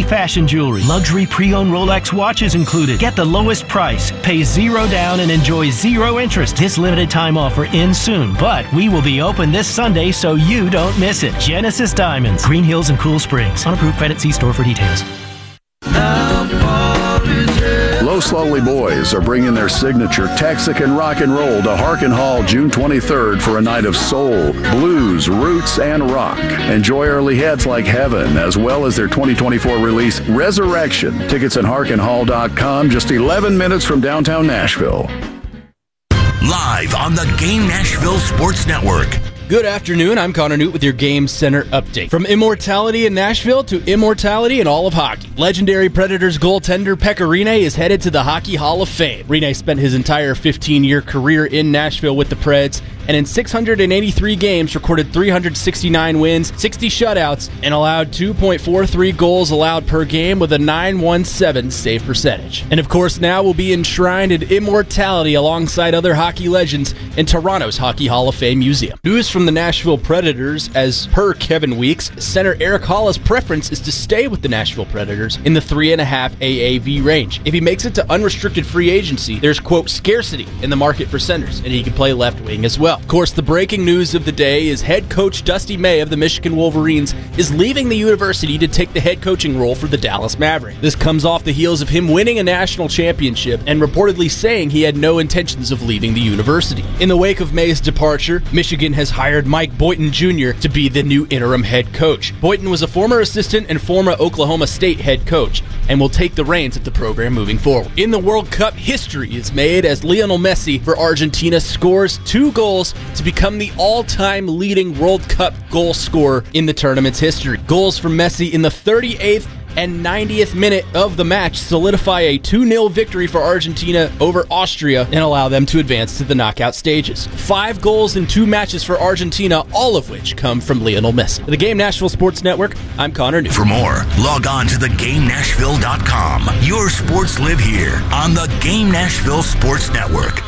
fashion jewelry, luxury pre-owned Rolex watches included. Get the lowest price, pay $0 down, and enjoy 0 interest. This limited time offer ends soon, but we will be open this Sunday so you don't miss it. Genesis Diamonds, Green Hills and Cool Springs. On approved credit, see store for details. Los Slowly Boys are bringing their signature Texican rock and roll to Harkin Hall June 23rd for a night of soul, blues, roots, and rock. Enjoy early hits like Heaven, as well as their 2024 release, Resurrection. Tickets at harkinhall.com, just 11 minutes from downtown Nashville. Live on the Game Nashville Sports Network. Good afternoon, I'm Connor Newt with your Game Center update. From immortality in Nashville to immortality in all of hockey. Legendary Predators goaltender Pekka Rinne is headed to the Hockey Hall of Fame. Rinne spent his entire 15-year career in Nashville with the Preds, and in 683 games recorded 369 wins, 60 shutouts, and allowed 2.43 goals allowed per game with a .917 save percentage. And of course now will be enshrined in immortality alongside other hockey legends in Toronto's Hockey Hall of Fame Museum. News from the Nashville Predators, as per Kevin Weeks, center Eric Halla's preference is to stay with the Nashville Predators in the 3.5 AAV range. If he makes it to unrestricted free agency, there's, quote, scarcity in the market for centers, and he can play left wing as well. Of course, the breaking news of the day is head coach Dusty May of the Michigan Wolverines is leaving the university to take the head coaching role for the Dallas Mavericks. This comes off the heels of him winning a national championship and reportedly saying he had no intentions of leaving the university. In the wake of May's departure, Michigan has hired Mike Boynton Jr. to be the new interim head coach. Boynton was a former assistant and former Oklahoma State head coach and will take the reins of the program moving forward. In the World Cup, history is made as Lionel Messi for Argentina scores 2 goals to become the all-time leading World Cup goal scorer in the tournament's history. Goals from Messi in the 38th and 90th minute of the match solidify a 2-0 victory for Argentina over Austria and allow them to advance to the knockout stages. 5 goals in 2 matches for Argentina, all of which come from Lionel Messi. For the Game Nashville Sports Network, I'm Connor Newt. For more, log on to theGameNashville.com. Your sports live here on the Game Nashville Sports Network.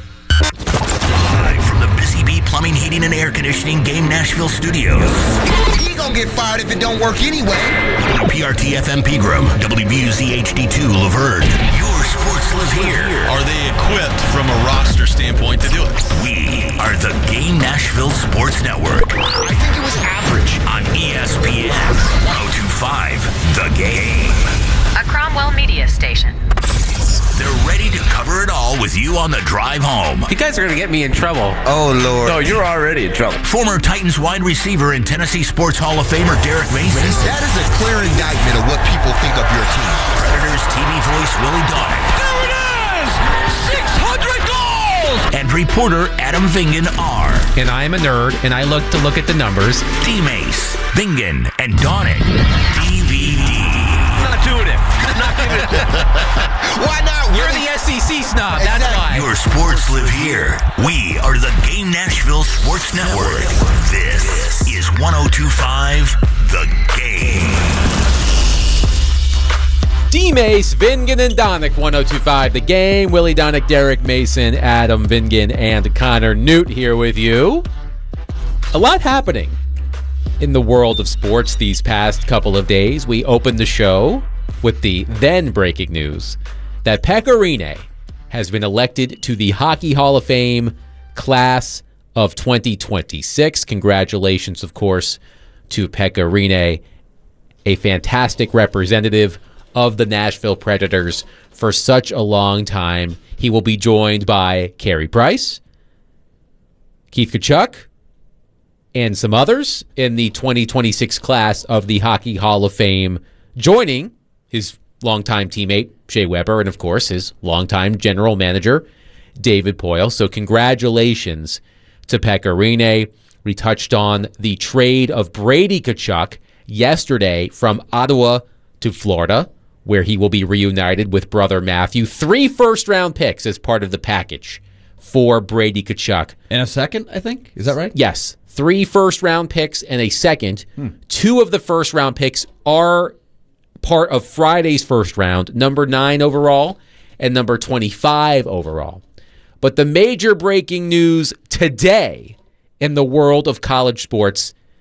Live from the Busy Bee Plumbing, Heating, and Air Conditioning Game Nashville Studios. He gonna get fired if it don't work anyway. WPRT FM Pegram, WBUZ HD2 Laverne. Your sports live here. Are they equipped from a roster standpoint to do it? We are the Game Nashville Sports Network. I think it was average. On ESPN 102.5, The Game. A Cromwell Media station. They're ready to cover it all with you on the drive home. You guys are going to get me in trouble. Oh, Lord. No, you're already in trouble. Former Titans wide receiver and Tennessee Sports Hall of Famer Derek Mason. That is a clear indictment of what people think of your team. Predators TV voice Willie Donick. There it is! 600 goals! And reporter Adam Vingan are. And I am a nerd, and I look at the numbers. D-Mace, Vingan, and Donick. DVD. Not doing it. Not giving it. Why not? You're the SEC snob. That's why. Your sports live here. We are the Game Nashville Sports Network. This is 102.5 The Game. D-Mace, Vingan, and Donick, 102.5 The Game. Willie Donick, Derek Mason, Adam Vingan, and Connor Newt here with you. A lot happening in the world of sports these past couple of days. We opened the show with the then breaking news that Pekka Rinne has been elected to the Hockey Hall of Fame class of 2026. Congratulations, of course, to Pekka Rinne, a fantastic representative of the Nashville Predators for such a long time. He will be joined by Carey Price, Keith Tkachuk, and some others in the 2026 class of the Hockey Hall of Fame, joining his longtime teammate, Shea Weber, and of course, his longtime general manager, David Poile. So congratulations to Pekka Rinne. We touched on the trade of Brady Tkachuk yesterday from Ottawa to Florida, where he will be reunited with brother Matthew. 3 first-round picks as part of the package for Brady Tkachuk. And a second, I think? Is that right? Yes. 3 first-round picks and a second. 2 of the first-round picks are part of Friday's first round, number 9 overall and number 25 overall. But the major breaking news today in the world of college sports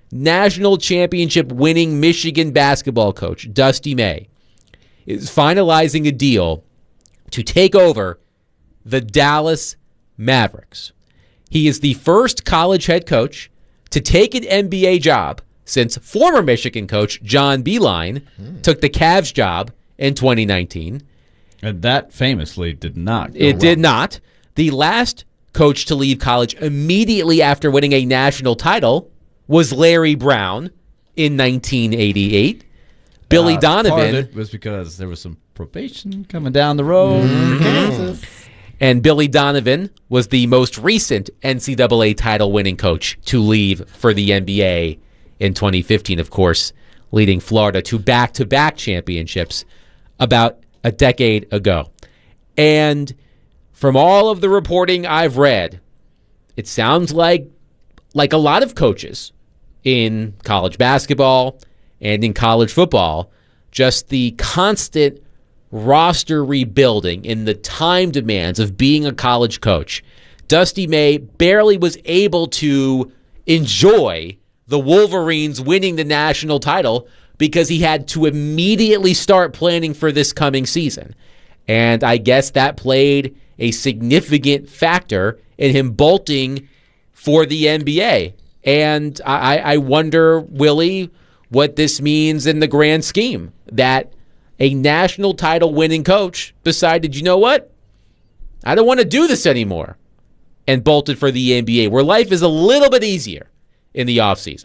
national championship winning Michigan basketball coach, Dusty May, is finalizing a deal to take over the Dallas Mavericks. He is the first college head coach to take an NBA job since former Michigan coach John Beilein took the Cavs job in 2019. And that famously did not go It did not. The last coach to leave college immediately after winning a national title was Larry Brown in 1988. Billy Donovan. Part of it was because there was some probation coming down the road for Kansas. And Billy Donovan was the most recent NCAA title-winning coach to leave for the NBA in 2015, of course, leading Florida to back-to-back championships about a decade ago. And from all of the reporting I've read, it sounds like a lot of coaches in college basketball and in college football, just the constant roster rebuilding and the time demands of being a college coach. Dusty May barely was able to enjoy the Wolverines winning the national title because he had to immediately start planning for this coming season. And I guess that played a significant factor in him bolting for the NBA. And I wonder, Willie, what this means in the grand scheme, that a national title winning coach decided, you know what? I don't want to do this anymore, and bolted for the NBA, where life is a little bit easier in the offseason.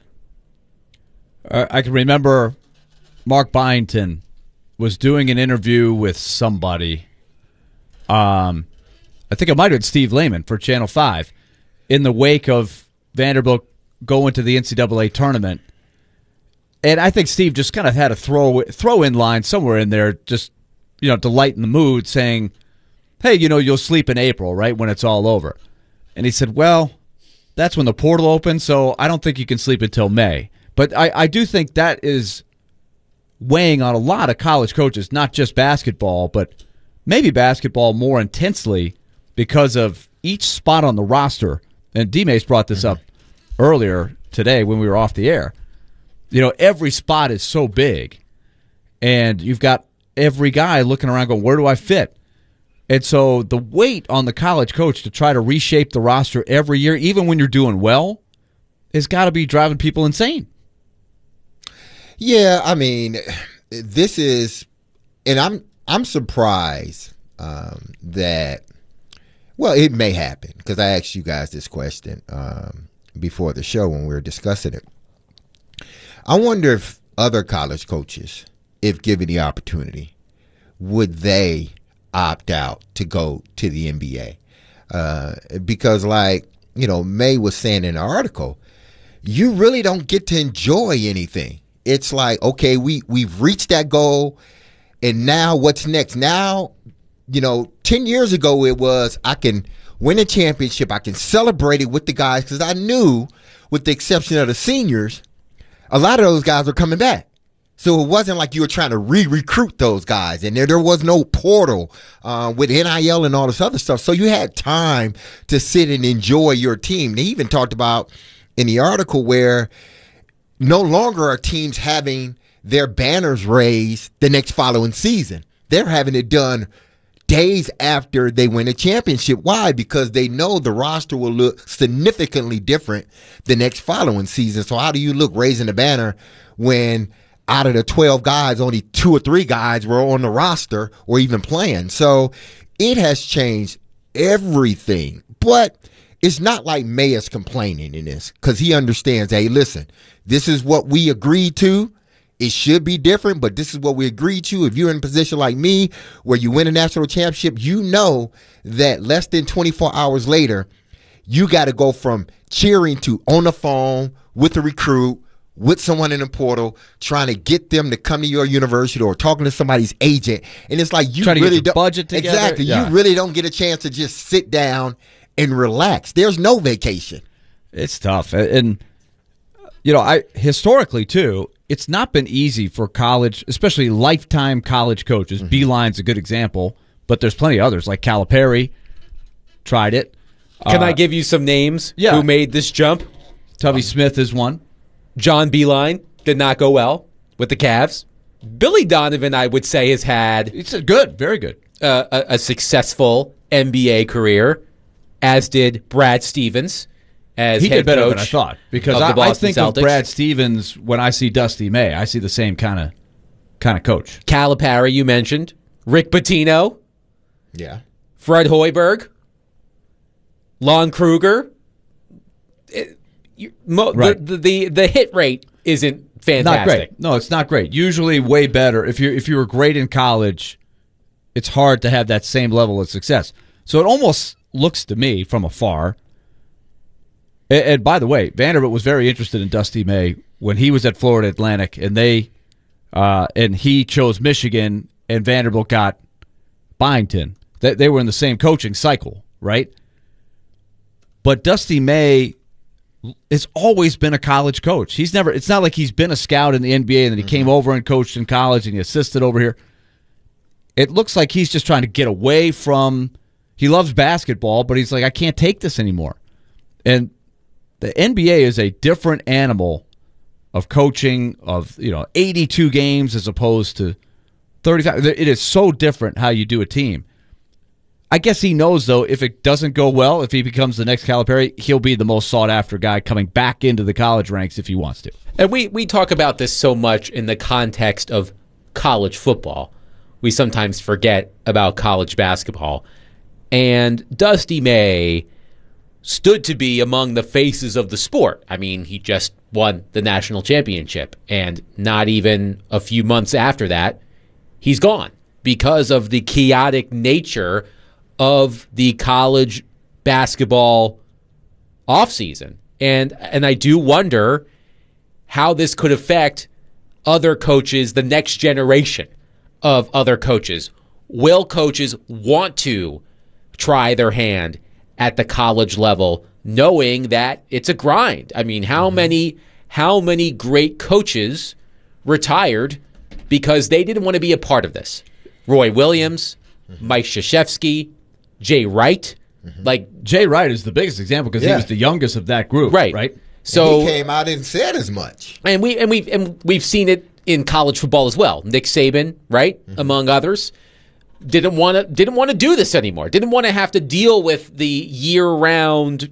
I can remember Mark Byington was doing an interview with somebody. I think it might have been Steve Lehman for Channel 5 in the wake of Vanderbilt going to the NCAA tournament. And I think Steve just kind of had a throw-in line somewhere in there, just to lighten the mood, saying, hey, you'll sleep in April, right, when it's all over. And he said, well, that's when the portal opens, so I don't think you can sleep until May. But I do think that is weighing on a lot of college coaches, not just basketball, but maybe basketball more intensely because of each spot on the roster. And D-Mace brought this up earlier today when we were off the air. Every spot is so big, and you've got every guy looking around going, where do I fit? And so the weight on the college coach to try to reshape the roster every year, even when you're doing well, has got to be driving people insane. Yeah, I mean, this is, and I'm surprised that, well, it may happen, because I asked you guys this question before the show when we were discussing it. I wonder if other college coaches, if given the opportunity, would they opt out to go to the NBA? Because May was saying in the article, you really don't get to enjoy anything. It's like, okay, we've reached that goal, and now what's next? Now, 10 years ago it was, I can win a championship, I can celebrate it with the guys, because I knew, with the exception of the seniors, a lot of those guys were coming back. So it wasn't like you were trying to re-recruit those guys. And there was no portal with NIL and all this other stuff. So you had time to sit and enjoy your team. They even talked about in the article where no longer are teams having their banners raised the next following season. They're having it done days after they win a championship. Why? Because they know the roster will look significantly different the next following season. So how do you look raising the banner when out of the 12 guys, only 2 or 3 guys were on the roster or even playing? So it has changed everything. But it's not like May is complaining in this, because he understands, hey, listen, this is what we agreed to. It should be different, but this is what we agreed to. If you're in a position like me where you win a national championship, you know that less than 24 hours later, you got to go from cheering to on the phone with a recruit, with someone in the portal, trying to get them to come to your university or talking to somebody's agent. And it's like you really don't budget together. Exactly. Yeah. You really don't get a chance to just sit down and relax. There's no vacation. It's tough. And I historically too, it's not been easy for college, especially lifetime college coaches. Beilein's a good example, but there's plenty of others like Calipari tried it. Can I give you some names who made this jump? Tubby Smith is one. John Beilein did not go well with the Cavs. Billy Donovan, I would say, has had It's good, very good. A successful NBA career, as did Brad Stevens. As He head did better coach than I thought, because of the I Boston think Celtics. of Brad Stevens when I see Dusty May. I see the same kind of coach. Calipari, you mentioned. Rick Pitino. Yeah. Fred Hoiberg. Lon Kruger. Right. The hit rate isn't fantastic. Not great. No, it's not great. Usually way better. If you were great in college, it's hard to have that same level of success. So it almost looks to me from afar. And by the way, Vanderbilt was very interested in Dusty May when he was at Florida Atlantic, and he chose Michigan, and Vanderbilt got Byington. They were in the same coaching cycle, right? But Dusty May has always been a college coach. It's not like he's been a scout in the NBA and then he came over and coached in college and he assisted over here. It looks like he's just trying to get away from, he loves basketball, but he's like, I can't take this anymore. And the NBA is a different animal of coaching, of 82 games as opposed to 35. It is so different how you do a team. I guess he knows, though, if it doesn't go well, if he becomes the next Calipari, he'll be the most sought-after guy coming back into the college ranks if he wants to. And we talk about this so much in the context of college football. We sometimes forget about college basketball. And Dusty May stood to be among the faces of the sport. I mean, he just won the national championship, and not even a few months after that, he's gone because of the chaotic nature of the college basketball offseason. And I do wonder how this could affect other coaches, the next generation of other coaches. Will coaches want to try their hand at the college level, knowing that it's a grind? I mean, how many great coaches retired because they didn't want to be a part of this? Roy Williams, Mike Krzyzewski, Jay Wright. Like Jay Wright is the biggest example because he was the youngest of that group, right? So he came out and said as much. And we've seen it in college football as well. Nick Saban, right, among others, didn't want to do this anymore. Didn't want to have to deal with the year-round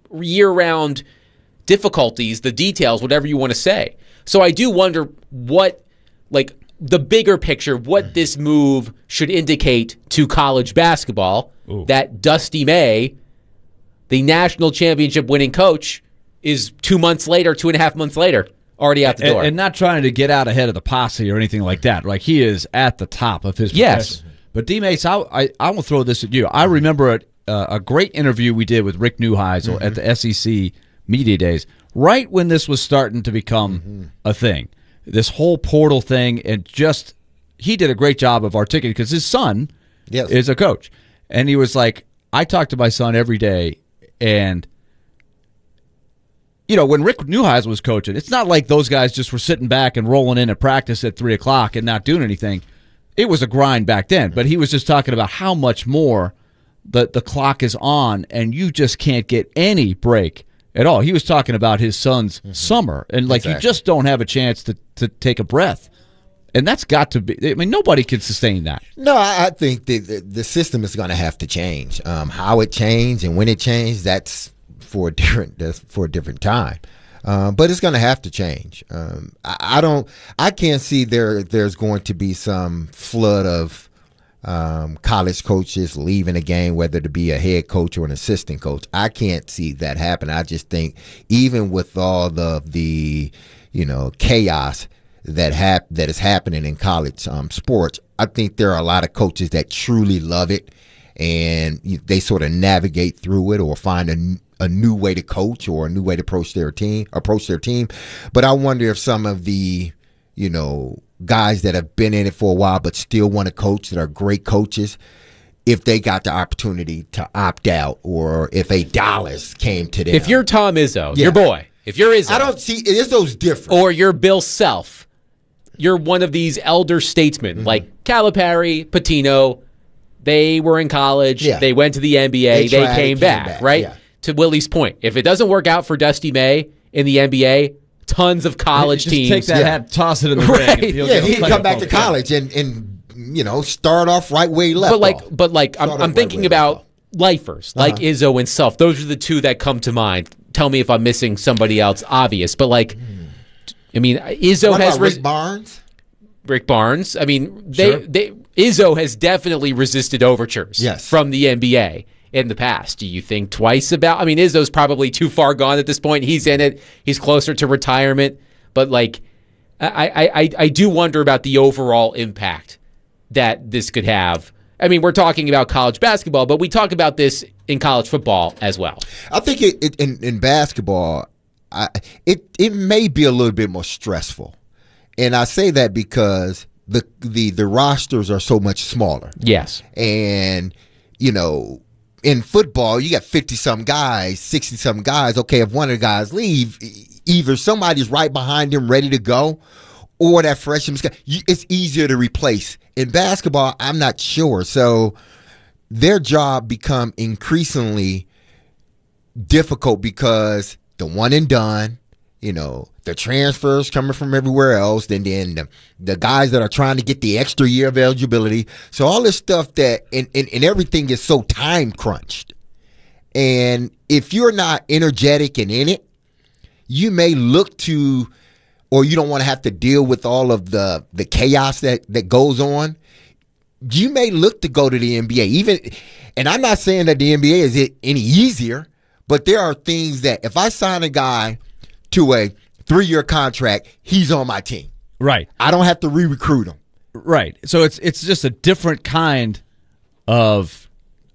difficulties, the details, whatever you want to say. So I do wonder what, like, the bigger picture, what this move should indicate to college basketball. Ooh. That Dusty May, the national championship winning coach, is 2 months later, 2.5 months later, already out the door. And not trying to get out ahead of the posse or anything like that. Like, he is at the top of his profession. But D-Mace, I will throw this at you. I remember a great interview we did with Rick Neuheisel at the SEC Media Days, right when this was starting to become a thing. This whole portal thing, and just, he did a great job of articulating, because his son is a coach. And he was like, I talk to my son every day, and when Rick Neuheisel was coaching, it's not like those guys just were sitting back and rolling in at practice at 3 o'clock and not doing anything. It was a grind back then, but he was just talking about how much more the clock is on, and you just can't get any break at all. He was talking about his son's summer, and you just don't have a chance to take a breath. And that's got to be, I mean, nobody can sustain that. No, I think the system is going to have to change. How it changed and when it changed, that's for a different time. But it's going to have to change. I can't see there's going to be some flood of college coaches leaving a game, whether to be a head coach or an assistant coach. I can't see that happen. I just think even with all the chaos that is happening in college sports, I think there are a lot of coaches that truly love it, and they sort of navigate through it or find a new way to coach or a new way to approach their team. But I wonder if some of the guys that have been in it for a while but still want to coach, that are great coaches, if they got the opportunity to opt out, or if $8 came to them. If you're Tom Izzo, your boy, if you're Izzo, I don't see Izzo's different. Or you're Bill Self, you're one of these elder statesmen like Calipari, Pitino. They were in college. Yeah. They went to the NBA. They came back, right? Yeah. To Willie's point, if it doesn't work out for Dusty May in the NBA, tons of college Just teams. take that hat, toss it in the Right. ring. Yeah, he can come back to college and start off right where he left off. I'm thinking about lifers like Izzo and Self. Those are the two that come to mind. Tell me if I'm missing somebody else obvious. But Izzo what has about Rick Barnes. Rick Barnes. I mean, Izzo has definitely resisted overtures from the NBA in the past. Do you think twice about? I mean, Izzo's probably too far gone at this point. He's in it. He's closer to retirement. But I do wonder about the overall impact that this could have. I mean, we're talking about college basketball, but we talk about this in college football as well. I think in basketball, it may be a little bit more stressful. And I say that because the rosters are so much smaller. Yes. And, in football, you got 50-some guys, 60-some guys. Okay, if one of the guys leave, either somebody's right behind him ready to go, or that freshman guy, it's easier to replace. In basketball, I'm not sure. So their job become increasingly difficult because the one and done, the transfers coming from everywhere else, then the guys that are trying to get the extra year of eligibility. So all this stuff that and everything is so time crunched. And if you're not energetic and in it, you may look to, or you don't want to have to deal with all of the chaos that goes on. You may look to go to the NBA. And I'm not saying that the NBA is any easier, but there are things that if I sign a guy to a 3-year contract, he's on my team. Right. I don't have to re-recruit him. Right. So it's just a different kind of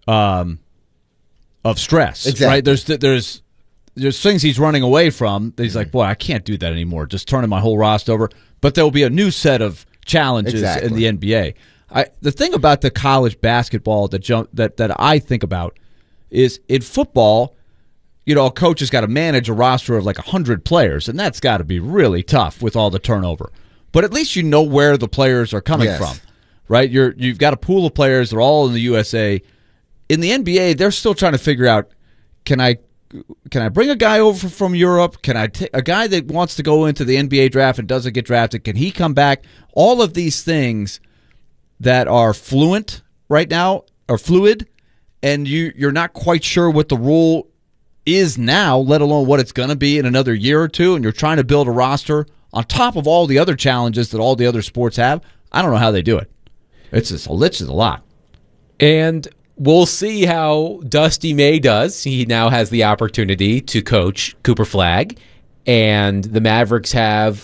stress. Exactly. Right. There's things he's running away from that he's like, boy, I can't do that anymore. Just turning my whole roster over. But there will be a new set of challenges in the NBA. The thing about the college basketball that I think about is in football, a coach has got to manage a roster of 100 players, and that's got to be really tough with all the turnover. But at least you know where the players are coming from, right? You've got a pool of players. They're all in the USA. In the NBA, they're still trying to figure out, can I bring a guy over from Europe? Can I take a guy that wants to go into the NBA draft and doesn't get drafted? Can he come back? All of these things that are fluent right now are fluid, and you're not quite sure what the rule is now, let alone what it's going to be in another year or two, and you're trying to build a roster on top of all the other challenges that all the other sports have. I don't know how they do it. It's a lot. And we'll see how Dusty May does. He now has the opportunity to coach Cooper Flagg, and the Mavericks have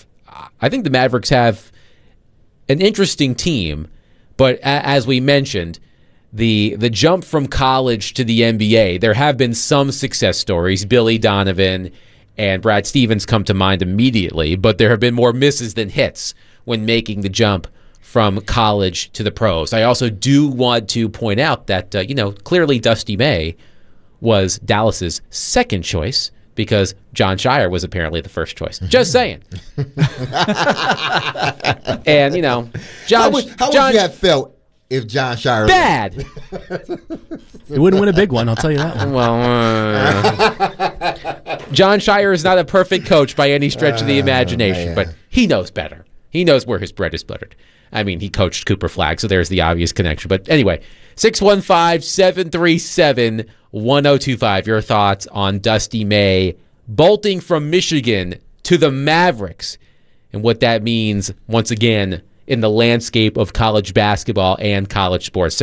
an interesting team, but as we mentioned, the jump from college to the NBA, there have been some success stories. Billy Donovan and Brad Stevens come to mind immediately, but there have been more misses than hits when making the jump from college to the pros. I also do want to point out that, clearly Dusty May was Dallas's second choice because Jon Scheyer was apparently the first choice. Just saying. And, How would you have felt if Jon Scheyer bad? It wouldn't win a big one, I'll tell you that one. Well, Jon Scheyer is not a perfect coach by any stretch of the imagination, but he knows better. He knows where his bread is buttered. I mean, he coached Cooper Flagg, so there's the obvious connection. But anyway, 615-737-1025. Your thoughts on Dusty May bolting from Michigan to the Mavericks and what that means, once again, in the landscape of college basketball and college sports.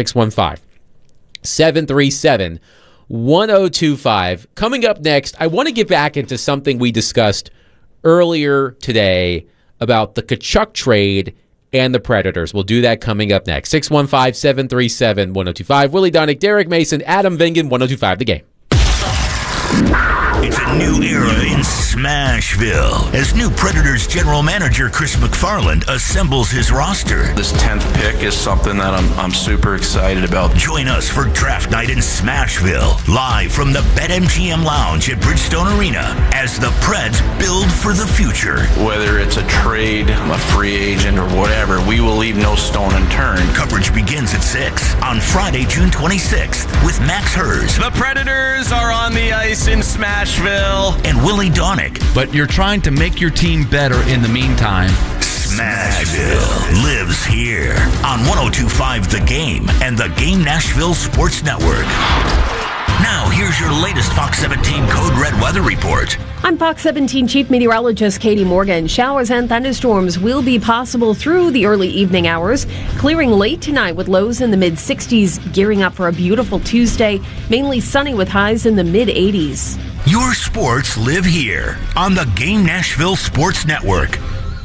615-737-1025. Coming up next, I want to get back into something we discussed earlier today about the Tkachuk trade and the Predators. We'll do that coming up next. 615-737-1025. Willie Donick, Derek Mason, Adam Vingan, 1025 The Game. It's a new era in Smashville as new Predators general manager Chris McFarland assembles his roster. This 10th pick is something that I'm super excited about. Join us for draft night in Smashville, live from the BetMGM Lounge at Bridgestone Arena as the Preds build for the future. Whether it's a trade, a free agent, or whatever, we will leave no stone unturned. Coverage begins at 6 on Friday Friday, June 26th with Max Hers. The Predators are on the ice in Smashville. And Willie Donick. But you're trying to make your team better in the meantime. Smashville lives here on 102.5 The Game and the Game Nashville Sports Network. Now, here's your latest Fox 17 Code Red weather report. I'm Fox 17 Chief Meteorologist Katie Morgan. Showers and thunderstorms will be possible through the early evening hours, clearing late tonight with lows in the mid-60s, gearing up for a beautiful Tuesday, mainly sunny with highs in the mid-80s. Your sports live here on the Game Nashville Sports Network.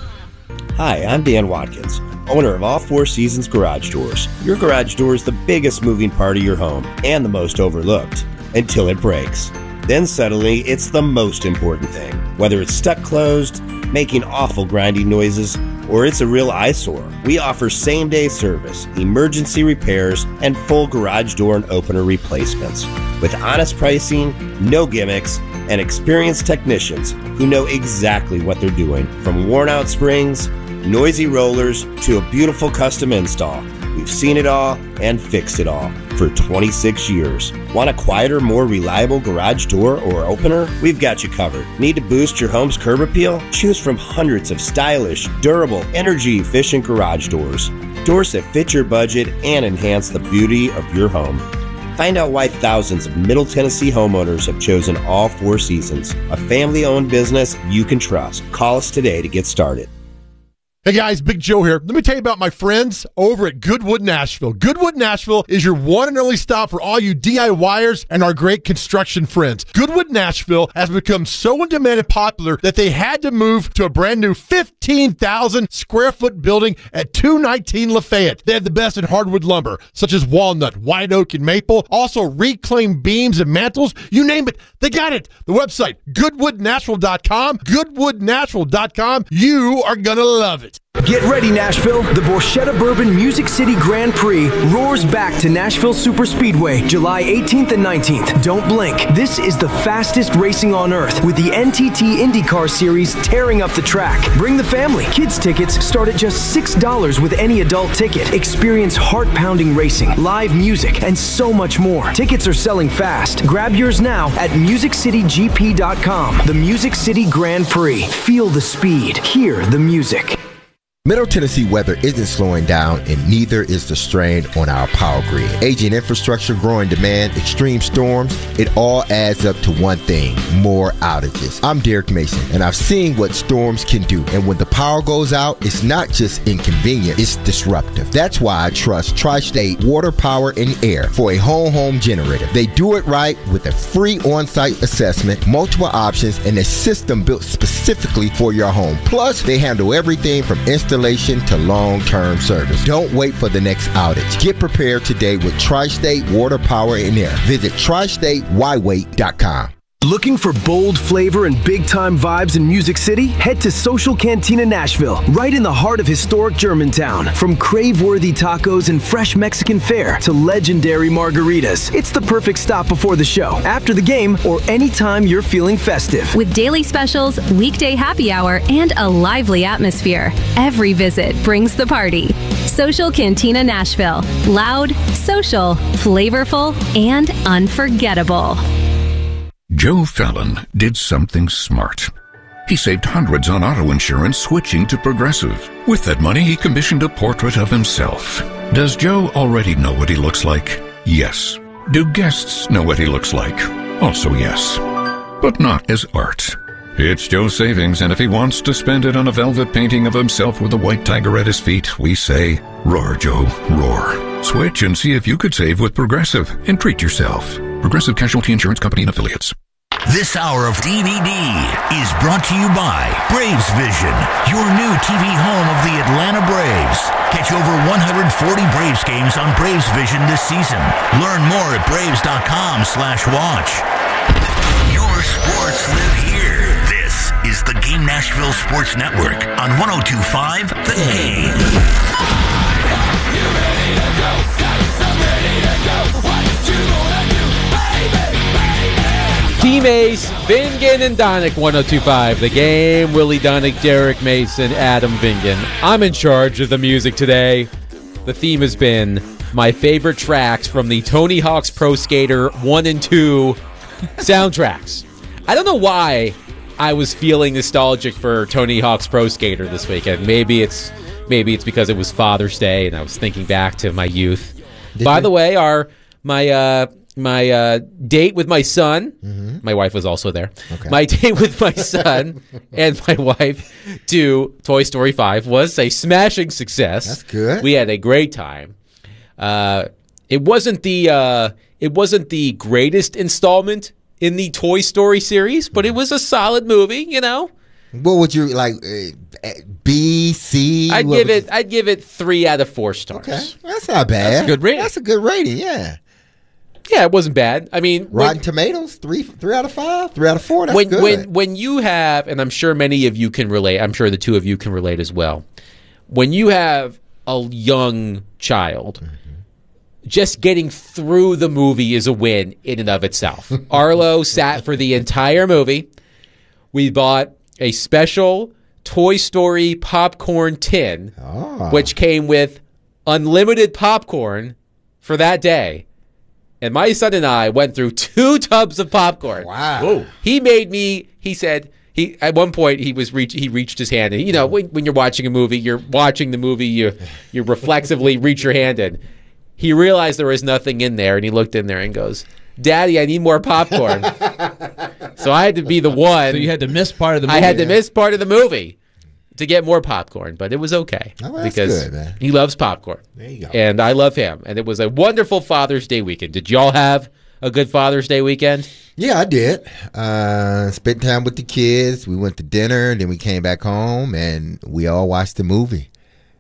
Hi, I'm Dan Watkins, owner of All Four Seasons Garage Doors. Your garage door is the biggest moving part of your home and the most overlooked until it breaks. Then suddenly, it's the most important thing. Whether it's stuck closed, making awful grinding noises, or it's a real eyesore, we offer same-day service, emergency repairs, and full garage door and opener replacements. With honest pricing, no gimmicks, and experienced technicians who know exactly what they're doing. From worn-out springs, noisy rollers, to a beautiful custom install. We've seen it all and fixed it all for 26 years. Want a quieter, more reliable garage door or opener? We've got you covered. Need to boost your home's curb appeal? Choose from hundreds of stylish, durable, energy-efficient garage doors. Doors that fit your budget and enhance the beauty of your home. Find out why thousands of Middle Tennessee homeowners have chosen All Four Seasons, a family-owned business you can trust. Call us today to get started. Hey guys, Big Joe here. Let me tell you about my friends over at Goodwood Nashville. Goodwood Nashville is your one and only stop for all you DIYers and our great construction friends. Goodwood Nashville has become so in demand and popular that they had to move to a brand new 15,000 square foot building at 219 Lafayette. They have the best in hardwood lumber, such as walnut, white oak, and maple. Also reclaimed beams and mantles. You name it, they got it. The website, goodwoodnashville.com. Goodwoodnashville.com. You are going to love it. Get ready, Nashville. The Borchetta Bourbon Music City Grand Prix roars back to Nashville Superspeedway, July 18th and 19th. Don't blink. This is the fastest racing on earth, with the NTT IndyCar Series tearing up the track. Bring the family. Kids tickets start at just $6 with any adult ticket. Experience heart-pounding racing, live music, and so much more. Tickets are selling fast. Grab yours now at MusicCityGP.com. The Music City Grand Prix. Feel the speed. Hear the music. Middle Tennessee weather isn't slowing down, and neither is the strain on our power grid. Aging infrastructure, growing demand, extreme storms, it all adds up to one thing: more outages. I'm Derek Mason, and I've seen what storms can do. And when the power goes out, it's not just inconvenient, it's disruptive. That's why I trust Tri-State Water, Power, and Air for a home generator. They do it right with a free on-site assessment, multiple options, and a system built specifically for your home. Plus, they handle everything from installation to long-term service. Don't wait for the next outage. Get prepared today with Tri-State Water, Power, and Air. Visit TriStateWhyWait.com. Looking for bold flavor and big-time vibes in Music City? Head to Social Cantina Nashville, right in the heart of historic Germantown. From crave-worthy tacos and fresh Mexican fare to legendary margaritas, it's the perfect stop before the show, after the game, or anytime you're feeling festive. With daily specials, weekday happy hour, and a lively atmosphere, every visit brings the party. Social Cantina Nashville. Loud, social, flavorful, and unforgettable. Joe Fallon did something smart. He saved hundreds on auto insurance switching to Progressive. With that money, he commissioned a portrait of himself. Does Joe already know what he looks like? Yes. Do guests know what he looks like? Also yes. But not as art. It's Joe's savings, and if he wants to spend it on a velvet painting of himself with a white tiger at his feet, we say, roar, Joe, roar. Switch and see if you could save with Progressive and treat yourself. Progressive Casualty Insurance Company and Affiliates. This hour of DVD is brought to you by Braves Vision, your new TV home of the Atlanta Braves. Catch over 140 Braves games on Braves Vision this season. Learn more at braves.com/watch. Your sports live here. This is the Game Nashville Sports Network on 102.5 The Game. You ready to go? Got it, I'm ready to go. What you gonna do, baby, baby? Team Ace, Vingan and Donick, 102.5 The Game. Willie Donick, Derek Mason, Adam Vingan. I'm in charge of the music today. The theme has been my favorite tracks from the Tony Hawk's Pro Skater 1 and 2 soundtracks. I don't know why I was feeling nostalgic for Tony Hawk's Pro Skater this weekend. Maybe it's because it was Father's Day and I was thinking back to my youth. By the way, my date with my son, my wife was also there. Okay. My date with my son and my wife to Toy Story 5 was a smashing success. That's good. We had a great time. It wasn't the greatest installment in the Toy Story series, but it was a solid movie, you know. What would you like? B, C? I'd give it 3 out of 4 stars. Okay, that's not bad. That's a good rating. That's a good rating. Yeah. Yeah, it wasn't bad. I mean, Rotten Tomatoes, 3 out of 5, 3 out of 4. That's good. When you have, and I'm sure many of you can relate. I'm sure the two of you can relate as well. When you have a young child, just getting through the movie is a win in and of itself. Arlo sat for the entire movie. We bought a special Toy Story popcorn tin, which came with unlimited popcorn for that day. And my son and I went through 2 tubs of popcorn. Wow. Whoa. He said, at one point he reached his hand. And, you know, when you're watching a movie, you reflexively reach your hand in. He realized there was nothing in there, and he looked in there and goes, "Daddy, I need more popcorn." So I had to be the one. So you had to miss part of the movie. I had to miss part of the movie to get more popcorn, but it was okay. Oh, that's because good, man. He loves popcorn. There you go. And I love him. And it was a wonderful Father's Day weekend. Did y'all have a good Father's Day weekend? Yeah, I did. Spent time with the kids. We went to dinner, then we came back home, and we all watched the movie.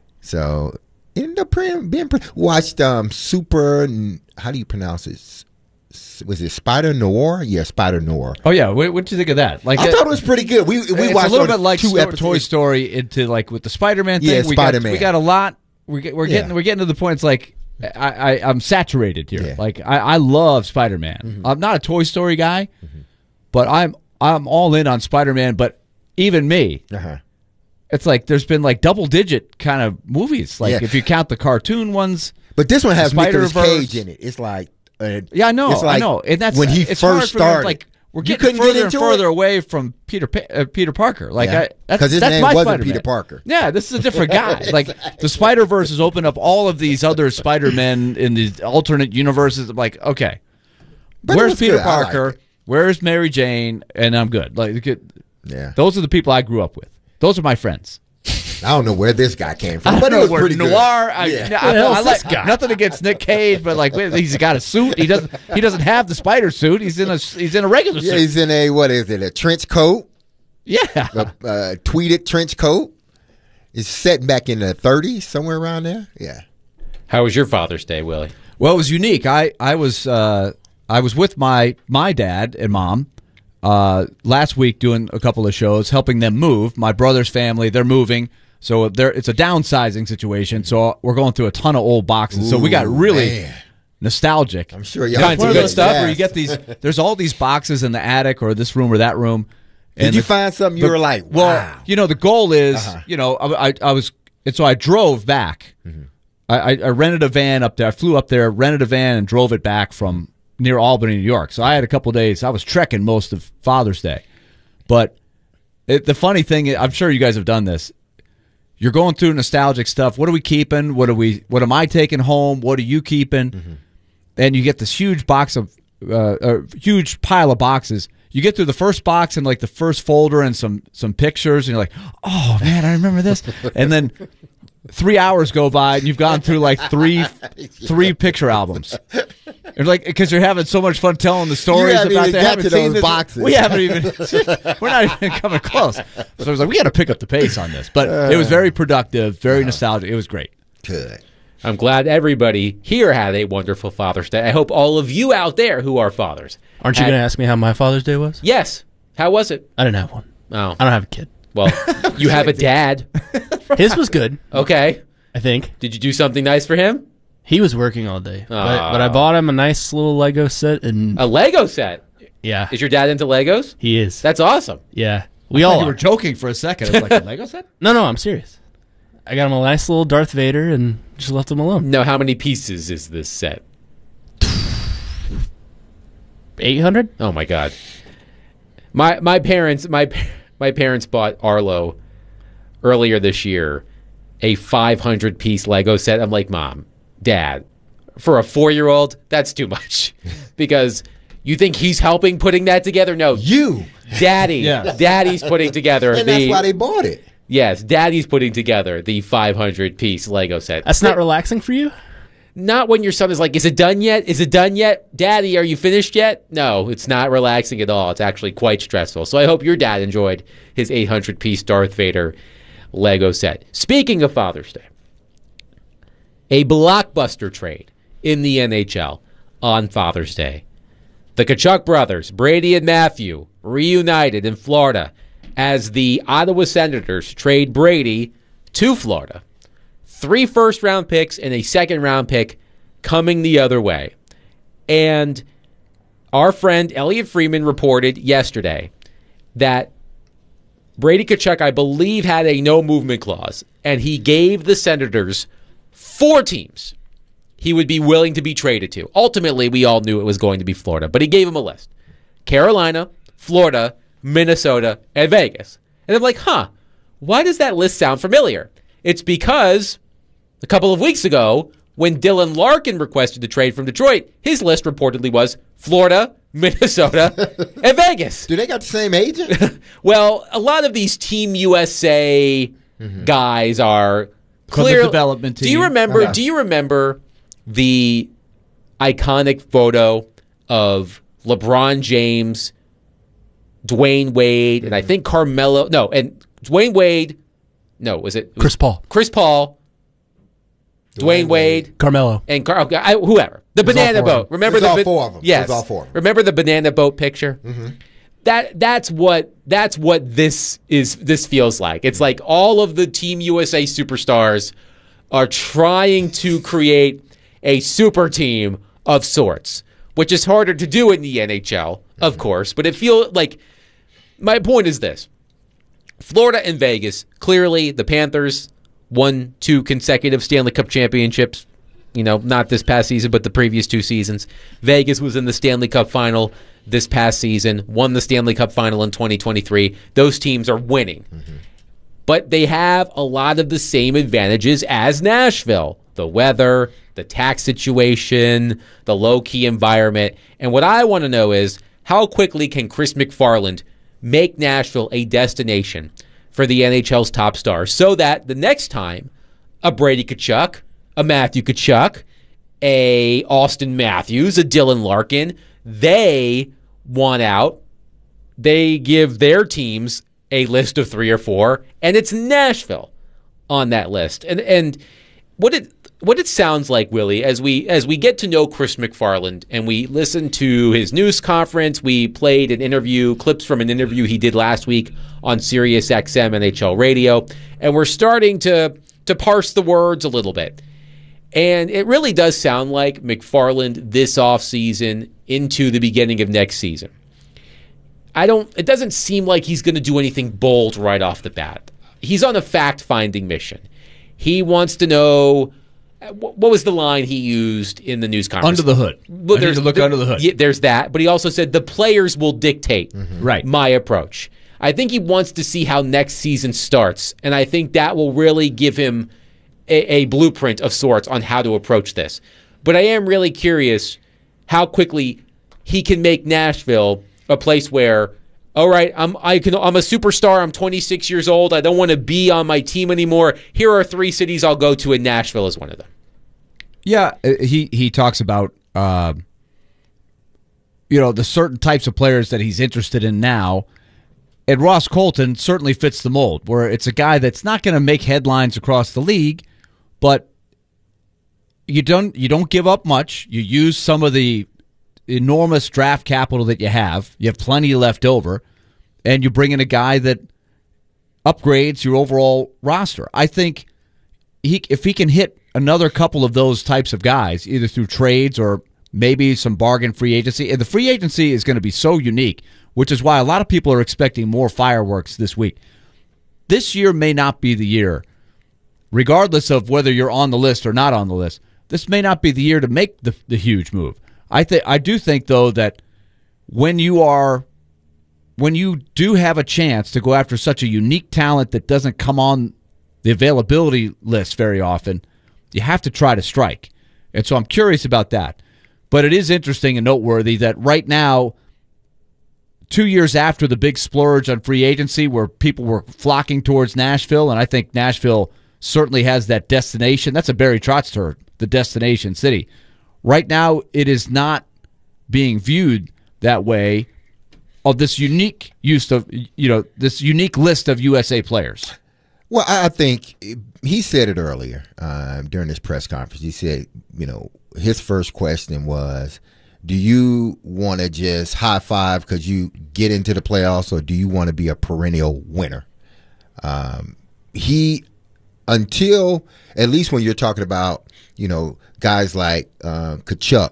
So it ended up watched Super. How do you pronounce it? Was it Spider Noir? Yeah, Spider Noir. Oh yeah, what did you think of that? Like, I thought it was pretty good. We watched a little bit like 2 episodes. Toy Story into like with the Spider-Man thing. Yeah, Spider-Man. We got a lot. We're getting to the point. It's like I'm saturated here. Yeah. Like I love Spider-Man. I'm not a Toy Story guy, but I'm all in on Spider-Man. But even me, it's like there's been like double-digit kind of movies. Like if you count the cartoon ones. But this one has Nicolas Spider-Verse. Cage in it. It's like yeah, I know, like I know. And that's when he it's first hard for them, started. like we're getting further and further away from Peter Parker. Like because his that's name my wasn't Spider-Man. Peter Parker. Yeah, this is a different guy. Like the Spider-Verse has opened up all of these other Spider-Men in these alternate universes. I'm like, okay, But it where's was Peter good. I liked Parker? it. Where's Mary Jane? And I'm good. Like, yeah, those are the people I grew up with. Those are my friends. I don't know where this guy came from, I but don't it know was where pretty Noir. good. I like nothing against Nick Cage, but like he's got a suit. He doesn't have the spider suit. He's in a regular suit. Yeah, he's in a trench coat. Yeah, a tweeted trench coat. It's set back in the 30s, somewhere around there. Yeah. How was your Father's Day, Willie? Well, it was unique. I was with my dad and mom last week doing a couple of shows, helping them move. My brother's family, they're moving. So it's a downsizing situation. So we're going through a ton of old boxes. So we got really nostalgic. I'm sure y'all kinds of good stuff fast. where you get these. There's all these boxes in the attic or this room or that room. Did you find something you were like, wow? Well, you know, the goal is, I was, and so I drove back. I rented a van up there. I flew up there, rented a van, and drove it back from near Albany, New York. So I had a couple of days. I was trekking most of Father's Day. But the funny thing, I'm sure you guys have done this. You're going through nostalgic stuff. What are we keeping? What am I taking home? What are you keeping? And you get this huge box of a huge pile of boxes. You get through the first box and like the first folder and some pictures, and you're like, oh man, I remember this. And then 3 hours go by and you've gone through like three picture albums. And like, because you're having so much fun telling the stories about those boxes. We haven't even. We're not even coming close. So I was like, we got to pick up the pace on this. But it was very productive, very nostalgic. It was great. Good. I'm glad everybody here had a wonderful Father's Day. I hope all of you out there who are fathers. Aren't you going to ask me how my Father's Day was? Yes. How was it? I didn't have one. Oh. I don't have a kid. Well, you have a dad. His was good. Okay. I think. Did you do something nice for him? He was working all day. But I bought him a nice little Lego set. A Lego set? Yeah. Is your dad into Legos? He is. That's awesome. Yeah. We all. You were joking for a second. I was like, a Lego set? No, I'm serious. I got him a nice little Darth Vader and just left him alone. Now, how many pieces is this set? 800? Oh my God! My parents bought Arlo earlier this year a 500-piece Lego set. I'm like, Mom, Dad, for a 4-year-old, that's too much. Because you think he's helping putting that together? No, Daddy. Yeah. Daddy's putting together And that's why they bought it. Yes, Daddy's putting together the 500-piece Lego set. That's not relaxing for you? Not when your son is like, is it done yet? Is it done yet? Daddy, are you finished yet? No, it's not relaxing at all. It's actually quite stressful. So I hope your dad enjoyed his 800-piece Darth Vader Lego set. Speaking of Father's Day, a blockbuster trade in the NHL on Father's Day. The Tkachuk brothers, Brady and Matthew, reunited in Florida as the Ottawa Senators trade Brady to Florida. 3 first-round picks and a second-round pick coming the other way. And our friend Elliot Freeman reported yesterday that Brady Tkachuk, I believe, had a no-movement clause, and he gave the Senators 4 teams he would be willing to be traded to. Ultimately, we all knew it was going to be Florida, but he gave them a list. Carolina, Florida, Minnesota, and Vegas. And I'm like, why does that list sound familiar? It's because a couple of weeks ago, when Dylan Larkin requested the trade from Detroit, his list reportedly was Florida, Minnesota, and Vegas. Do they got the same agent? Well, a lot of these Team USA guys are From the development team. Do you remember the iconic photo of LeBron James, Dwayne Wade, and I think Carmelo? No, and Dwayne Wade. No, was it Chris Paul? Chris Paul, Dwayne Wade, Carmelo, and whoever. The banana boat. Remember all 4 of them. Yes, It was all 4. Remember the banana boat picture? Mm-hmm. That's what this feels like. It's like all of the Team USA superstars are trying to create a super team of sorts, which is harder to do in the NHL, of course. But it feels like, my point is this: Florida and Vegas, clearly the Panthers won 2 consecutive Stanley Cup championships. Not this past season, but the previous 2 seasons. Vegas was in the Stanley Cup final this past season, won the Stanley Cup final in 2023. Those teams are winning. Mm-hmm. But they have a lot of the same advantages as Nashville. The weather, the tax situation, the low-key environment. And what I want to know is, how quickly can Chris McFarland make Nashville a destination for the NHL's top stars so that the next time a Brady Tkachuk, a Matthew Tkachuk, a Austin Matthews, a Dylan Larkin, they want out, they give their teams a list of 3 or 4, and it's Nashville on that list. And what it sounds like, Willie, as we get to know Chris McFarland and we listen to his news conference, we played clips from an interview he did last week on Sirius XM NHL Radio, and we're starting to parse the words a little bit. And it really does sound like McFarland this offseason into the beginning of next season. It doesn't seem like he's going to do anything bold right off the bat. He's on a fact-finding mission. He wants to know, what was the line he used in the news conference? Under the hood. Well, there's look under the hood. Yeah, there's that, but he also said the players will dictate my approach. I think he wants to see how next season starts, and I think that will really give him a blueprint of sorts on how to approach this. But I am really curious how quickly he can make Nashville a place where, all right, I'm a superstar. I'm 26 years old. I don't want to be on my team anymore. Here are 3 cities I'll go to, and Nashville is one of them. Yeah, he talks about the certain types of players that he's interested in now. And Ross Colton certainly fits the mold, where it's a guy that's not going to make headlines across the league, but you don't give up much. You use some of the enormous draft capital that you have. You have plenty left over, and you bring in a guy that upgrades your overall roster. I think if he can hit another couple of those types of guys, either through trades or maybe some bargain free agency, and the free agency is going to be so unique, which is why a lot of people are expecting more fireworks this week. This year may not be the year regardless of whether you're on the list or not on the list, this may not be the year to make the huge move. I do think, though, that when you do have a chance to go after such a unique talent that doesn't come on the availability list very often, you have to try to strike. And so I'm curious about that. But it is interesting and noteworthy that right now, 2 years after the big splurge on free agency where people were flocking towards Nashville, and I think Nashville certainly has that destination. That's a Barry Trotz term, the destination city. Right now, it is not being viewed that way of this unique use of, this unique list of USA players. Well, I think he said it earlier during his press conference. He said, his first question was, do you want to just high five because you get into the playoffs, or do you want to be a perennial winner? Until, at least when you're talking about, guys like Tkachuk,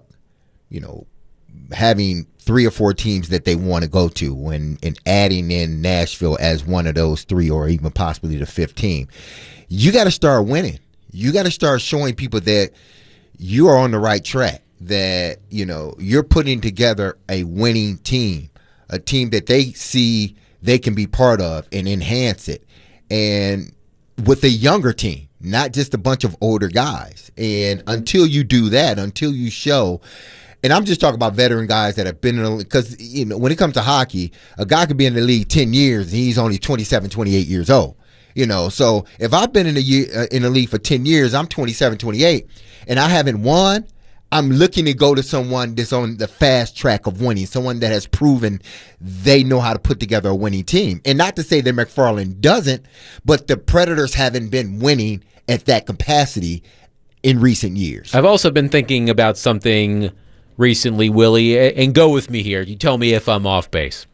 having 3 or 4 teams that they want to go to and adding in Nashville as one of those 3 or even possibly the 5th team, you got to start winning. You got to start showing people that you are on the right track, that, you're putting together a winning team, a team that they see they can be part of and enhance it. And with a younger team, not just a bunch of older guys. And until you do that, until you show, and I'm just talking about veteran guys that have been in the league, because when it comes to hockey, a guy could be in the league 10 years and he's only 27, 28 years old. So if I've been in the league for 10 years, I'm 27, 28, and I haven't won, I'm looking to go to someone that's on the fast track of winning, someone that has proven they know how to put together a winning team. And not to say that McFarland doesn't, but the Predators haven't been winning at that capacity in recent years. I've also been thinking about something recently, Willie, and go with me here. You tell me if I'm off base.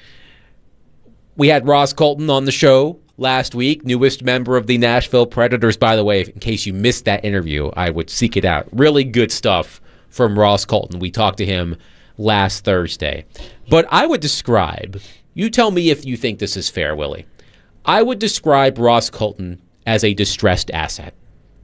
We had Ross Colton on the show last week, newest member of the Nashville Predators. By the way, in case you missed that interview, I would seek it out. Really good stuff from Ross Colton. We talked to him last Thursday. But I would describe, you tell me if you think this is fair, Willie. I would describe Ross Colton as a distressed asset.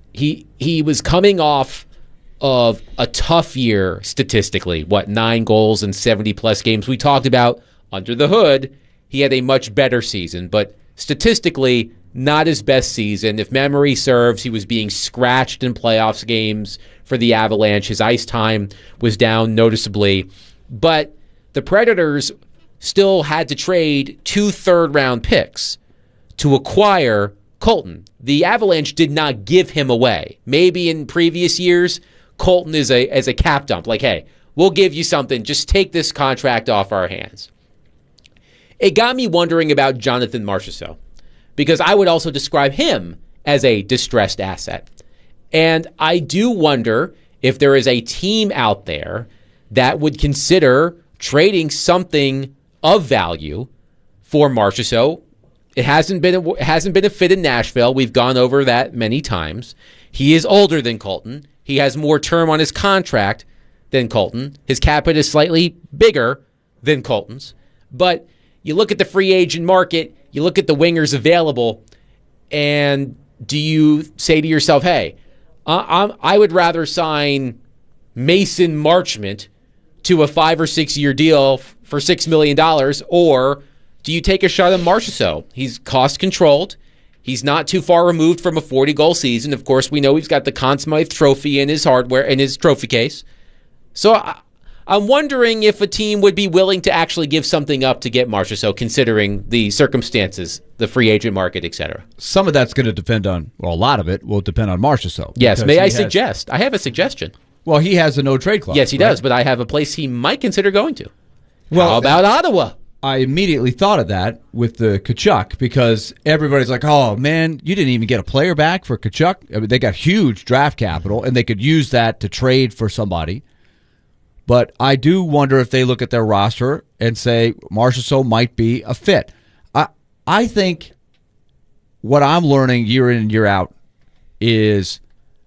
He was coming off of a tough year statistically, 9 goals in 70-plus games. We talked about under the hood, he had a much better season, but statistically, not his best season. If memory serves, he was being scratched in playoffs games for the Avalanche. His ice time was down noticeably. But the Predators still had to trade 2 third-round picks to acquire Colton. The Avalanche did not give him away. Maybe in previous years, Colton is a cap dump. Like, hey, we'll give you something. Just take this contract off our hands. It got me wondering about Jonathan Marchessault, because I would also describe him as a distressed asset. And I do wonder if there is a team out there that would consider trading something of value for Marchessault. It hasn't been a fit in Nashville. We've gone over that many times. He is older than Colton. He has more term on his contract than Colton. His cap hit is slightly bigger than Colton's. But you look at the free agent market, you look at the wingers available, and do you say to yourself, hey, I would rather sign Mason Marchment to a 5 or 6 year deal for $6 million, or do you take a shot at Marchessault? He's cost controlled. He's not too far removed from a 40-goal season. Of course, we know he's got the Conn Smythe trophy in his trophy case. So I'm wondering if a team would be willing to actually give something up to get Marchessault, considering the circumstances, the free agent market, etc. Some of that's going to depend on, well, a lot of it will depend on Marchessault. Yes, may I suggest? I have a suggestion. Well, he has a no-trade clause. Yes, he does, but I have a place he might consider going to. Well, how about Ottawa? I immediately thought of that with the Tkachuk, because everybody's like, oh, man, you didn't even get a player back for Tkachuk. I mean, they got huge draft capital, and they could use that to trade for somebody. But I do wonder if they look at their roster and say Marchessault might be a fit. I think what I'm learning year in and year out is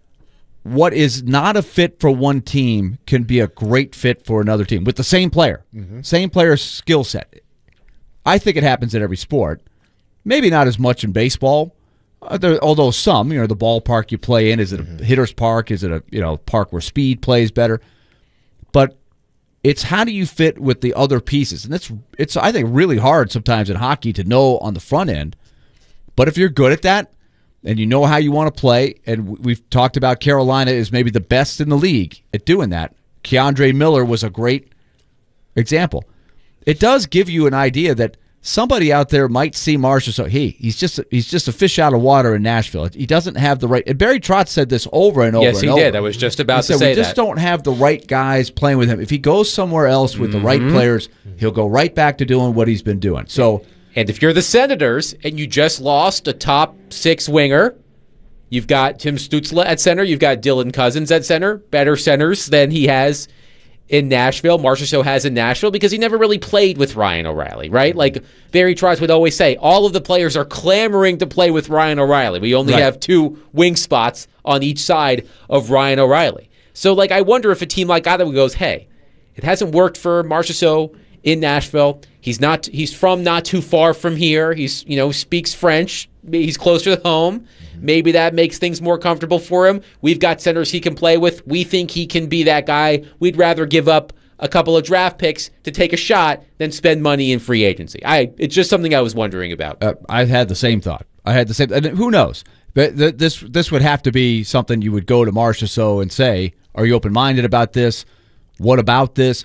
what is not a fit for one team can be a great fit for another team with the same player, same player skill set. I think it happens in every sport. Maybe not as much in baseball, Although some, the ballpark you play in, is it a hitter's park? Is it a park where speed plays better? But it's how do you fit with the other pieces, and it's I think really hard sometimes in hockey to know on the front end. But if you're good at that, and you know how you want to play, and we've talked about Carolina is maybe the best in the league at doing that. Keandre Miller was a great example. It does give you an idea that somebody out there might see Marchessault. So he's just a fish out of water in Nashville. He doesn't have the right. And Barry Trotz said this over and over. Yes, he did. I was just about to say we just don't have the right guys playing with him. If he goes somewhere else with the right players, he'll go right back to doing what he's been doing. So. And if you're the Senators and you just lost a top 6 winger, you've got Tim Stützle at center, you've got Dylan Cousins at center, better centers than he has in Nashville. Marchessault has in Nashville because he never really played with Ryan O'Reilly, right? Like Barry Trotz would always say, all of the players are clamoring to play with Ryan O'Reilly. We only have 2 wing spots on each side of Ryan O'Reilly. So, I wonder if a team like Ottawa goes, hey, it hasn't worked for Marchessault in Nashville. He's from not too far from here. He's, speaks French. He's closer to home. Maybe that makes things more comfortable for him. We've got centers he can play with. We think he can be that guy. We'd rather give up a couple of draft picks to take a shot than spend money in free agency. It's just something I was wondering about. I had the same thought. And who knows? But this would have to be something you would go to Marchessault and say, are you open-minded about this? What about this?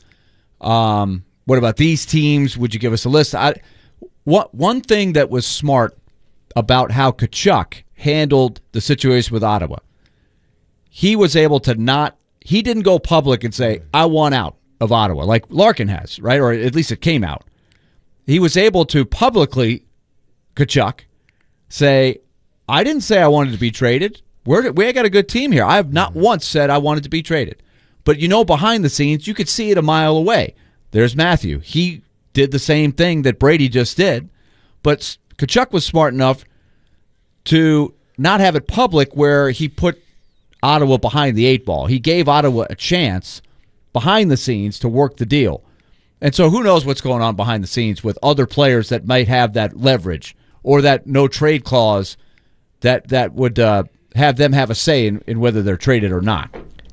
What about these teams? Would you give us a list? One thing that was smart about how Tkachuk handled the situation with Ottawa, he was able to he didn't go public and say, I want out of Ottawa, like Larkin has, right? Or at least it came out. He was able to publicly, Tkachuk, say, I didn't say I wanted to be traded. We got a good team here. I have not once said I wanted to be traded. But behind the scenes, you could see it a mile away. There's Matthew. He did the same thing that Brady just did, but Tkachuk was smart enough to not have it public where he put Ottawa behind the 8 ball. He gave Ottawa a chance behind the scenes to work the deal. And so who knows what's going on behind the scenes with other players that might have that leverage or that no trade clause that would have them have a say in whether they're traded or not.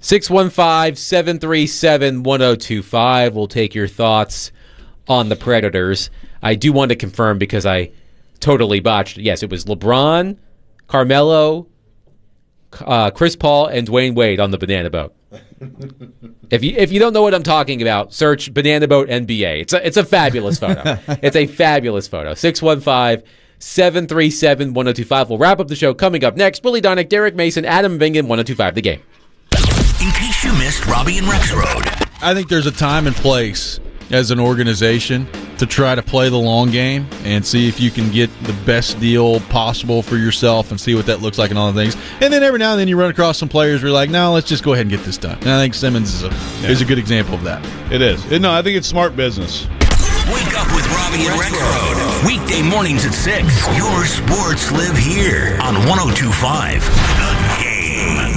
615-737-1025. We'll take your thoughts on the Predators. I do want to confirm because I totally botched. Yes, it was LeBron, Carmelo, Chris Paul, and Dwayne Wade on the Banana Boat. If you don't know what I'm talking about, search Banana Boat NBA. It's a fabulous photo. It's a fabulous photo. 615-737-1025. We'll wrap up the show. Coming up next, Willie Donick, Derek Mason, Adam Vingan, 1025 The Game. In case you missed Robbie and Rex Road. I think there's a time and place as an organization to try to play the long game and see if you can get the best deal possible for yourself and see what that looks like and all the things. And then every now and then you run across some players where you're like, no, let's just go ahead and get this done. And I think Simmons is a good example of that. It is. No, I think it's smart business. Wake up with Robbie and Rex Road. Weekday mornings at 6. Your sports live here on 102.5 The Game.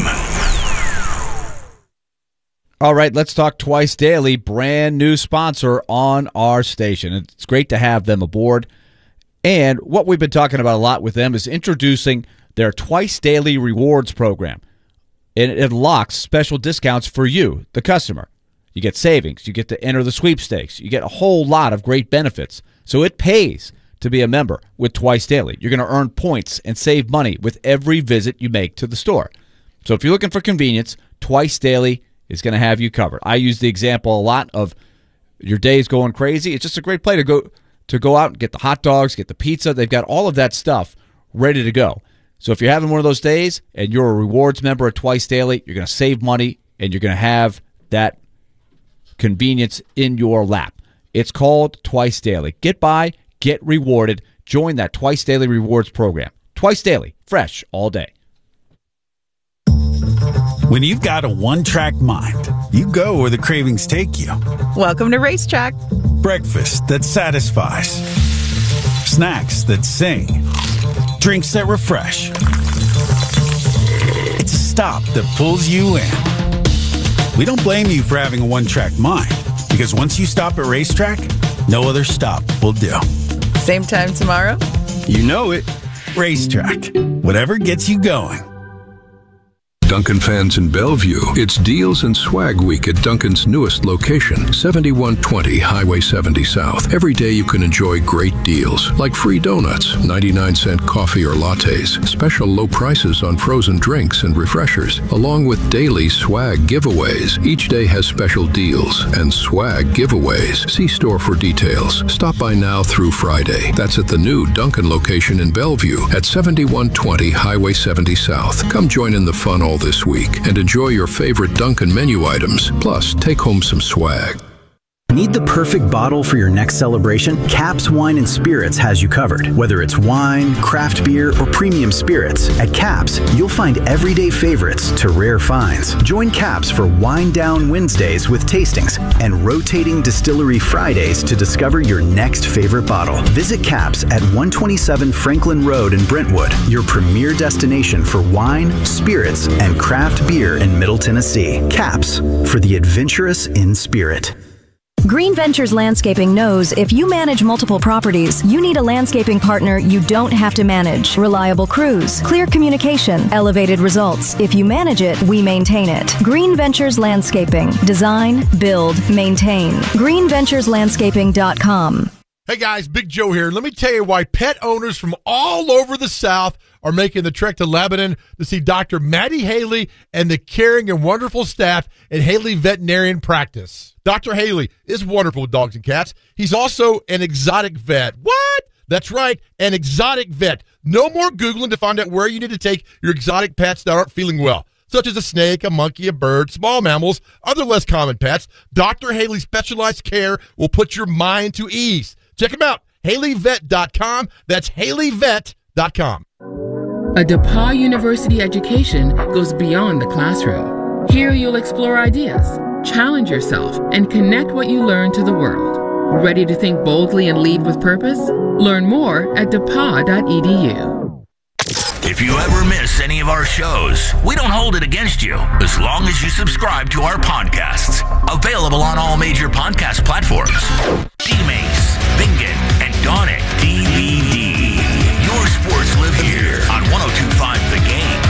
All right, let's talk Twice Daily, brand new sponsor on our station. It's great to have them aboard. And what we've been talking about a lot with them is introducing their Twice Daily Rewards program. And it unlocks special discounts for you, the customer. You get savings. You get to enter the sweepstakes. You get a whole lot of great benefits. So it pays to be a member with Twice Daily. You're going to earn points and save money with every visit you make to the store. So if you're looking for convenience, Twice Daily is going to have you covered. I use the example a lot of your day's going crazy. It's just a great play to go out and get the hot dogs, get the pizza. They've got all of that stuff ready to go. So if you're having one of those days and you're a rewards member at Twice Daily, you're going to save money and you're going to have that convenience in your lap. It's called Twice Daily. Get by, get rewarded. Join that Twice Daily Rewards program. Twice Daily, fresh all day. When you've got a one-track mind, you go where the cravings take you. Welcome to Racetrack. Breakfast that satisfies. Snacks that sing. Drinks that refresh. It's a stop that pulls you in. We don't blame you for having a one-track mind, because once you stop at Racetrack, no other stop will do. Same time tomorrow? You know it. Racetrack. Whatever gets you going. Duncan fans in Bellevue, it's Deals and Swag Week at Duncan's newest location, 7120 Highway 70 South. Every day you can enjoy great deals, like free donuts, 99-cent coffee or lattes, special low prices on frozen drinks and refreshers, along with daily swag giveaways. Each day has special deals and swag giveaways. See store for details. Stop by now through Friday. That's at the new Duncan location in Bellevue at 7120 Highway 70 South. Come join in the fun all this week and enjoy your favorite Dunkin' menu items. Plus, take home some swag. Need the perfect bottle for your next celebration? Caps Wine and Spirits has you covered. Whether it's wine, craft beer, or premium spirits, at Caps, you'll find everyday favorites to rare finds. Join Caps for Wine Down Wednesdays with tastings and rotating distillery Fridays to discover your next favorite bottle. Visit Caps at 127 Franklin Road in Brentwood, your premier destination for wine, spirits, and craft beer in Middle Tennessee. Caps, for the adventurous in spirit. Green Ventures Landscaping knows if you manage multiple properties, you need a landscaping partner you don't have to manage. Reliable crews, clear communication, elevated results. If you manage it, we maintain it. Green Ventures Landscaping. Design, build, maintain. GreenVenturesLandscaping.com. Hey guys, Big Joe here. Let me tell you why pet owners from all over the South are making the trek to Lebanon to see Dr. Maddie Haley and the caring and wonderful staff at Haley Veterinarian Practice. Dr. Haley is wonderful with dogs and cats. He's also an exotic vet. What? That's right, an exotic vet. No more Googling to find out where you need to take your exotic pets that aren't feeling well, such as a snake, a monkey, a bird, small mammals, other less common pets. Dr. Haley's specialized care will put your mind to ease. Check him out, HaleyVet.com. That's HaleyVet.com. A DePauw University education goes beyond the classroom. Here you'll explore ideas, challenge yourself, and connect what you learn to the world. Ready to think boldly and lead with purpose? Learn more at DePauw.edu. If you ever miss any of our shows, we don't hold it against you as long as you subscribe to our podcasts. Available on all major podcast platforms.